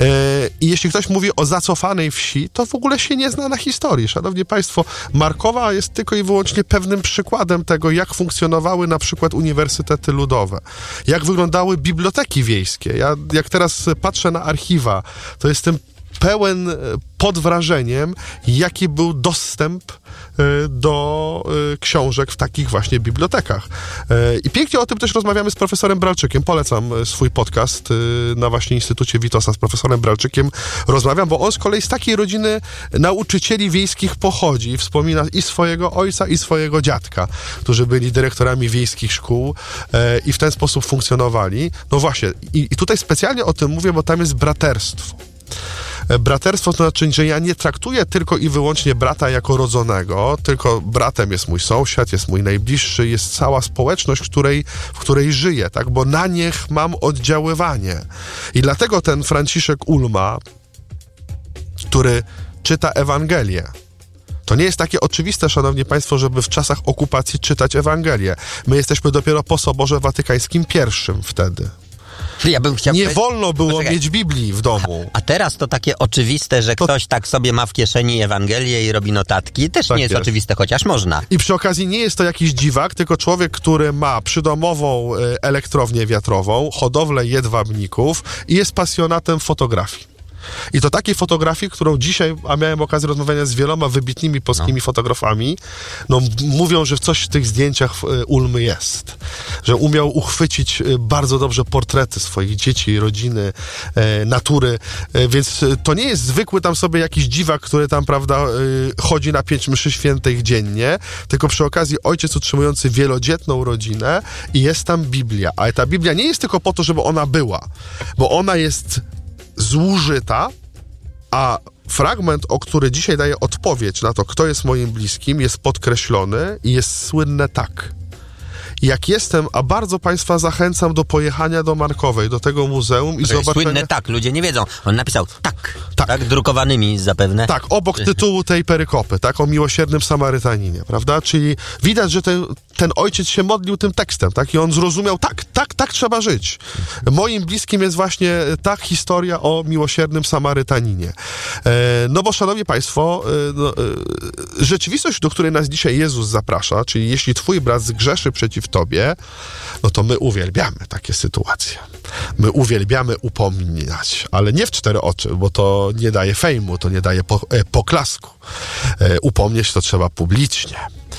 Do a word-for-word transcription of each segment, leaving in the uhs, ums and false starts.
I jeśli ktoś mówi o zacofanej wsi, to w ogóle się nie zna na historii. Szanowni Państwo, Markowa jest tylko i wyłącznie pewnym przykładem tego, jak funkcjonowały na przykład uniwersytety ludowe, jak wyglądały biblioteki wiejskie. Ja jak teraz patrzę na archiwa, to jestem pełen pod wrażeniem, jaki był dostęp do książek w takich właśnie bibliotekach. I pięknie o tym też rozmawiamy z profesorem Bralczykiem. Polecam swój podcast na właśnie Instytucie Witosa z profesorem Bralczykiem. Rozmawiam, bo on z kolei z takiej rodziny nauczycieli wiejskich pochodzi i wspomina i swojego ojca, i swojego dziadka, którzy byli dyrektorami wiejskich szkół i w ten sposób funkcjonowali. No właśnie, i, i tutaj specjalnie o tym mówię, bo tam jest braterstwo. Braterstwo to znaczy, że ja nie traktuję tylko i wyłącznie brata jako rodzonego, tylko bratem jest mój sąsiad, jest mój najbliższy, jest cała społeczność, w której, w której żyję, tak? Bo na nich mam oddziaływanie. I dlatego ten Franciszek Ulma, który czyta Ewangelię, to nie jest takie oczywiste, szanowni państwo, żeby w czasach okupacji czytać Ewangelię. My jesteśmy dopiero po Soborze Watykańskim pierwszym wtedy. Ja bym chciał... Nie wolno było Poczekaj. mieć Biblii w domu. A, a teraz to takie oczywiste, że to... ktoś tak sobie ma w kieszeni Ewangelię i robi notatki, też tak nie jest, jest oczywiste, chociaż można. I przy okazji nie jest to jakiś dziwak, tylko człowiek, który ma przydomową elektrownię wiatrową, hodowlę jedwabników i jest pasjonatem fotografii. I to takiej fotografii, którą dzisiaj, a miałem okazję rozmawiania z wieloma wybitnymi polskimi no. fotografami, no mówią, że coś w tych zdjęciach Ulmy jest. Że umiał uchwycić bardzo dobrze portrety swoich dzieci, rodziny, e, natury, e, więc to nie jest zwykły tam sobie jakiś dziwak, który tam, prawda, e, chodzi na pięć mszy świętych dziennie, tylko przy okazji ojciec utrzymujący wielodzietną rodzinę i jest tam Biblia. Ale ta Biblia nie jest tylko po to, żeby ona była, bo ona jest zużyta, a fragment, o który dzisiaj daję odpowiedź na to, kto jest moim bliskim, jest podkreślony i jest słynne tak. Jak jestem, a bardzo państwa zachęcam do pojechania do Markowej, do tego muzeum i zobaczenia... Słynne tak, ludzie nie wiedzą. On napisał tak, tak, tak drukowanymi zapewne. Tak, obok tytułu tej perykopy, tak, o miłosiernym Samarytaninie, prawda? Czyli widać, że ten, ten ojciec się modlił tym tekstem, tak? I on zrozumiał, tak, tak, tak trzeba żyć. Moim bliskim jest właśnie ta historia o miłosiernym Samarytaninie. E, no bo, szanowni państwo, e, no, e, rzeczywistość, do której nas dzisiaj Jezus zaprasza, czyli jeśli twój brat zgrzeszy przeciw tobie, no to my uwielbiamy takie sytuacje. My uwielbiamy upominać, ale nie w cztery oczy, bo to nie daje fejmu, to nie daje po, e, poklasku. E, upomnieć to trzeba publicznie.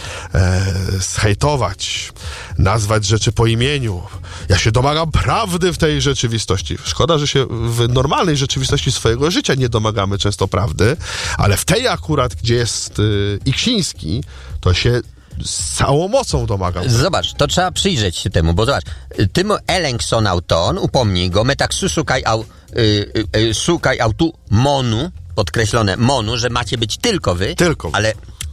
E, zhejtować, nazwać rzeczy po imieniu. Ja się domagam prawdy w tej rzeczywistości. Szkoda, że się w normalnej rzeczywistości swojego życia nie domagamy często prawdy, ale w tej akurat, gdzie jest y, Iksiński, to się z całą mocą domagam. Zobacz, to trzeba przyjrzeć się temu, bo zobacz, tym elenkson auton, upomnij go, my tak szukaj au, y, y, szukaj autu monu, podkreślone monu, że macie być tylko wy, tylko wy. Ale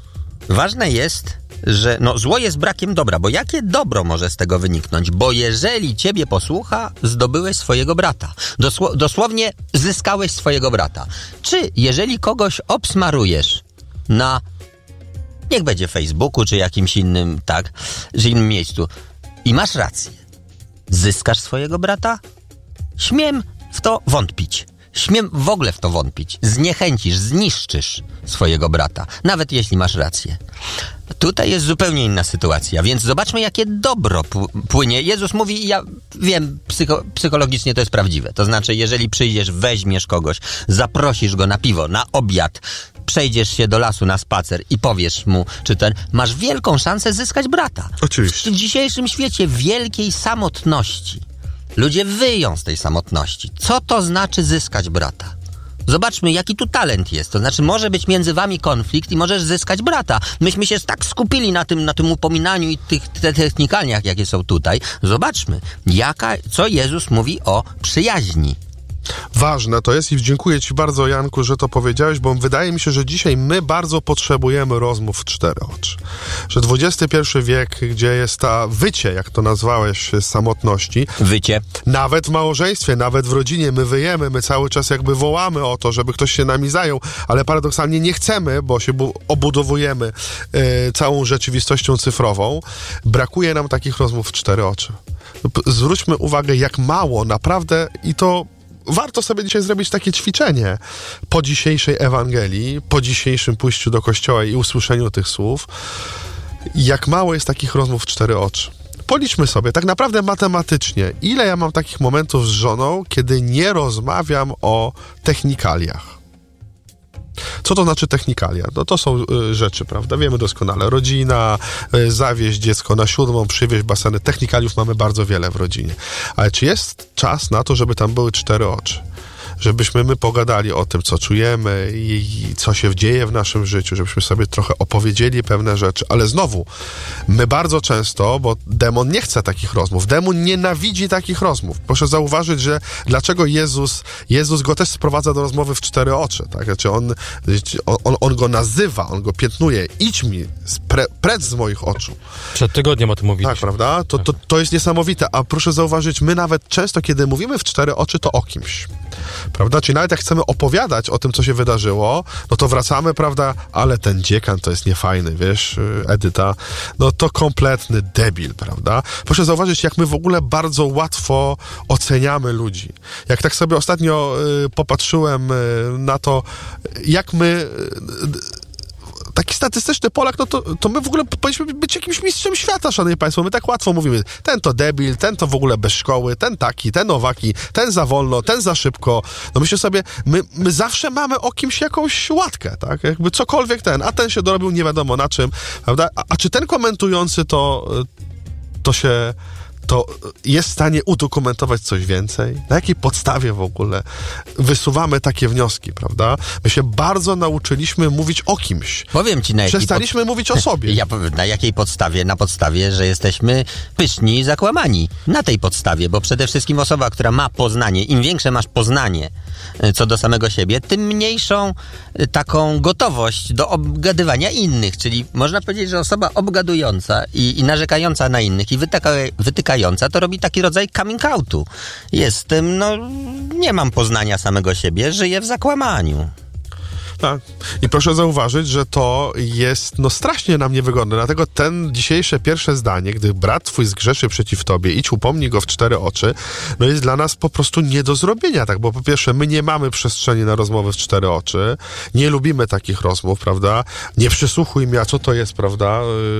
ważne jest, że no zło jest brakiem dobra, bo jakie dobro może z tego wyniknąć? Bo jeżeli ciebie posłucha, zdobyłeś swojego brata. Dosło- dosłownie zyskałeś swojego brata. Czy jeżeli kogoś obsmarujesz na, niech będzie Facebooku, czy jakimś innym, tak, czy innym miejscu i masz rację, zyskasz swojego brata? Śmiem w to wątpić. Śmiem w ogóle w to wątpić. Zniechęcisz, zniszczysz swojego brata, nawet jeśli masz rację. Tutaj jest zupełnie inna sytuacja, więc zobaczmy, jakie dobro płynie. Jezus mówi, ja wiem, psycho, psychologicznie to jest prawdziwe. To znaczy, jeżeli przyjdziesz, weźmiesz kogoś, zaprosisz go na piwo, na obiad, przejdziesz się do lasu na spacer i powiesz mu, czy ten, masz wielką szansę zyskać brata. Oczywiście. W dzisiejszym świecie wielkiej samotności ludzie wyją z tej samotności. Co to znaczy zyskać brata? Zobaczmy, jaki tu talent jest. To znaczy, może być między wami konflikt i możesz zyskać brata. Myśmy się tak skupili na tym, na tym upominaniu i tych te technikaliach, jakie są tutaj. Zobaczmy, jaka, co Jezus mówi o przyjaźni. Ważne to jest i dziękuję ci bardzo, Janku, że to powiedziałeś, bo wydaje mi się, że dzisiaj my bardzo potrzebujemy rozmów w cztery oczy. Że dwudziesty pierwszy wiek, gdzie jest ta wycie, jak to nazwałeś, samotności. Wycie. Nawet w małżeństwie, nawet w rodzinie my wyjemy, my cały czas jakby wołamy o to, żeby ktoś się nami zajął, ale paradoksalnie nie chcemy, bo się bu- obudowujemy y, całą rzeczywistością cyfrową. Brakuje nam takich rozmów w cztery oczy. Zwróćmy uwagę, jak mało naprawdę, i to warto sobie dzisiaj zrobić takie ćwiczenie po dzisiejszej Ewangelii, po dzisiejszym pójściu do kościoła i usłyszeniu tych słów, jak mało jest takich rozmów w cztery oczy. Policzmy sobie, tak naprawdę matematycznie, ile ja mam takich momentów z żoną, kiedy nie rozmawiam o technikaliach. Co to znaczy technikalia? No to są y, rzeczy, prawda? Wiemy doskonale. Rodzina, y, zawieźć dziecko na siódmą, przywieźć baseny. Technikaliów mamy bardzo wiele w rodzinie. Ale czy jest czas na to, żeby tam były cztery oczy? Żebyśmy my pogadali o tym, co czujemy i, i co się dzieje w naszym życiu, żebyśmy sobie trochę opowiedzieli pewne rzeczy. Ale znowu, my bardzo często, bo demon nie chce takich rozmów, demon nienawidzi takich rozmów. Proszę zauważyć, że dlaczego Jezus, Jezus go też sprowadza do rozmowy w cztery oczy, tak? Znaczy on, on, on go nazywa, on go piętnuje. Idź mi, pre, precz z moich oczu. Przed tygodniem o tym mówiliśmy. Tak, prawda? To, to, to jest niesamowite. A proszę zauważyć, my nawet często, kiedy mówimy w cztery oczy, to o kimś. Prawda? Czyli nawet jak chcemy opowiadać o tym, co się wydarzyło, no to wracamy, prawda, ale ten dziekan to jest niefajny, wiesz, Edyta, no to kompletny debil, prawda? Proszę zauważyć, jak my w ogóle bardzo łatwo oceniamy ludzi. Jak tak sobie ostatnio y, popatrzyłem y, na to, jak my... Y, taki statystyczny Polak, no to, to my w ogóle powinniśmy być jakimś mistrzem świata, szanowni państwo. My tak łatwo mówimy, ten to debil, ten to w ogóle bez szkoły, ten taki, ten owaki, ten za wolno, ten za szybko. No myślę sobie, my, my zawsze mamy o kimś jakąś łatkę, tak? Jakby cokolwiek ten, a ten się dorobił nie wiadomo na czym, prawda? A, a czy ten komentujący to, to się... to jest w stanie udokumentować coś więcej? Na jakiej podstawie w ogóle wysuwamy takie wnioski, prawda? My się bardzo nauczyliśmy mówić o kimś. Powiem ci, na jakiej Przestaliśmy pod... mówić o sobie. Ja powiem, na jakiej podstawie? Na podstawie, że jesteśmy pyszni i zakłamani. Na tej podstawie, bo przede wszystkim osoba, która ma poznanie, im większe masz poznanie co do samego siebie, tym mniejszą taką gotowość do obgadywania innych, czyli można powiedzieć, że osoba obgadująca i, i narzekająca na innych i wytyka, wytykająca, to robi taki rodzaj coming outu. Jestem, no, nie mam poznania samego siebie, żyję w zakłamaniu. Tak. I proszę zauważyć, że to jest no strasznie nam niewygodne. Dlatego ten dzisiejsze pierwsze zdanie, gdy brat twój zgrzeszy przeciw tobie, idź upomnij go w cztery oczy, no jest dla nas po prostu nie do zrobienia, tak? Bo po pierwsze, my nie mamy przestrzeni na rozmowy w cztery oczy, nie lubimy takich rozmów, prawda? Nie przysłuchuj mi, a co to jest, prawda?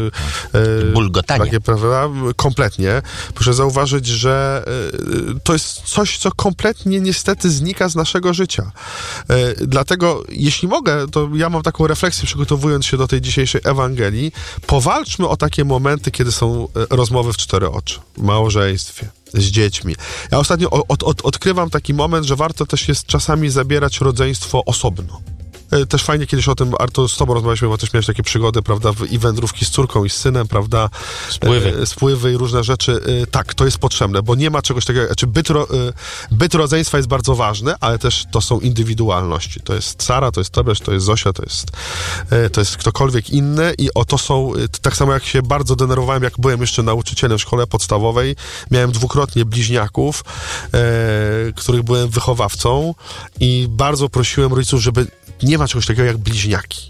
Yy, yy, Bulgotanie. Takie, prawda? Kompletnie. Proszę zauważyć, że yy, to jest coś, co kompletnie niestety znika z naszego życia. Yy, dlatego, jeśli mogę, to ja mam taką refleksję, przygotowując się do tej dzisiejszej Ewangelii. Powalczmy o takie momenty, kiedy są rozmowy w cztery oczy. W małżeństwie, z dziećmi. Ja ostatnio od, od, odkrywam taki moment, że warto też jest czasami zabierać rodzeństwo osobno. Też fajnie kiedyś o tym, Artur, z tobą rozmawialiśmy, bo też miałeś takie przygody, prawda, i wędrówki z córką i z synem, prawda, spływy, e, spływy i różne rzeczy. E, tak, to jest potrzebne, bo nie ma czegoś takiego, znaczy byt, ro, e, byt rodzeństwa jest bardzo ważny, ale też to są indywidualności. To jest Sara, to jest Tobiasz, to jest Zosia, to jest, e, to jest ktokolwiek inny i o to są, e, tak samo jak się bardzo denerwowałem, jak byłem jeszcze nauczycielem w szkole podstawowej, miałem dwukrotnie bliźniaków, e, których byłem wychowawcą i bardzo prosiłem rodziców, żeby nie ma czegoś takiego jak bliźniaki.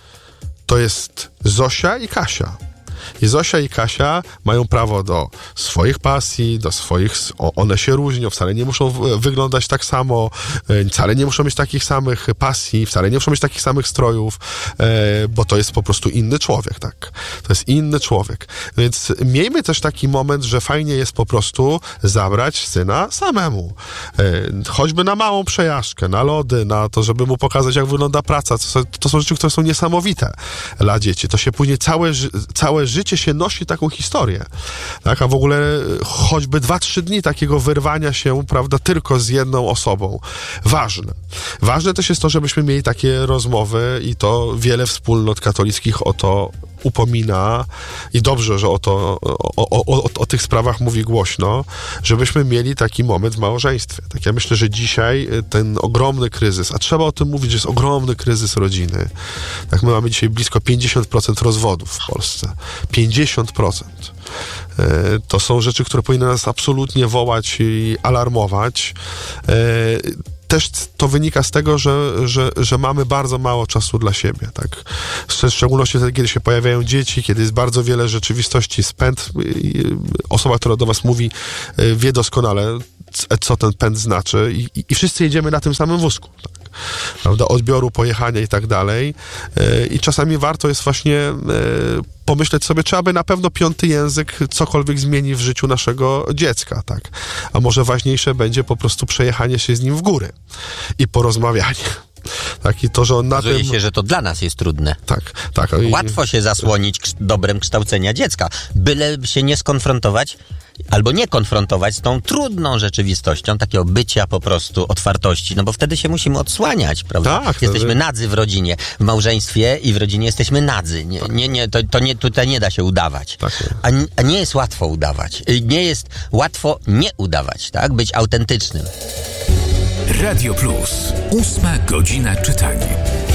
To jest Zosia i Kasia. I Zosia i Kasia mają prawo do swoich pasji, do swoich... One się różnią, wcale nie muszą wyglądać tak samo, wcale nie muszą mieć takich samych pasji, wcale nie muszą mieć takich samych strojów, bo to jest po prostu inny człowiek, tak? To jest inny człowiek. Więc miejmy też taki moment, że fajnie jest po prostu zabrać syna samemu. Choćby na małą przejażdżkę, na lody, na to, żeby mu pokazać, jak wygląda praca. To są rzeczy, które są niesamowite dla dzieci. To się później całe, całe życie się nosi taką historię. Tak? A w ogóle choćby dwa, trzy dni takiego wyrwania się, prawda, tylko z jedną osobą. Ważne. Ważne też jest to, żebyśmy mieli takie rozmowy i to wiele wspólnot katolickich o to upomina i dobrze, że o, to, o, o, o, o tych sprawach mówi głośno, żebyśmy mieli taki moment w małżeństwie. Tak, ja myślę, że dzisiaj ten ogromny kryzys, a trzeba o tym mówić, że jest ogromny kryzys rodziny. Tak, my mamy dzisiaj blisko pięćdziesiąt procent rozwodów w Polsce. pięćdziesiąt procent. To są rzeczy, które powinny nas absolutnie wołać i alarmować. Też to wynika z tego, że, że, że mamy bardzo mało czasu dla siebie, tak? W szczególności wtedy, kiedy się pojawiają dzieci, kiedy jest bardzo wiele rzeczywistości, spęd. Osoba, która do was mówi, wie doskonale. co ten pęd znaczy i, i, i wszyscy jedziemy na tym samym wózku, tak? Prawda, odbioru, pojechania i tak dalej. I czasami warto jest właśnie pomyśleć sobie, czy aby na pewno piąty język cokolwiek zmieni w życiu naszego dziecka, tak? A może ważniejsze będzie po prostu przejechanie się z nim w góry i porozmawianie. Tak, i to, że on na Okazuje tym... się, że to dla nas jest trudne. Tak, tak. I... Łatwo się zasłonić krz- dobrem kształcenia dziecka, byle się nie skonfrontować albo nie konfrontować z tą trudną rzeczywistością takiego bycia po prostu, otwartości, no bo wtedy się musimy odsłaniać, prawda? Tak, jesteśmy to... nadzy w rodzinie, w małżeństwie i w rodzinie jesteśmy nadzy. Nie, nie, nie, to, to nie, tutaj nie da się udawać. Tak. A, a nie jest łatwo udawać. Nie jest łatwo nie udawać, tak? Być autentycznym. Radio Plus. Ósma godzina czytania.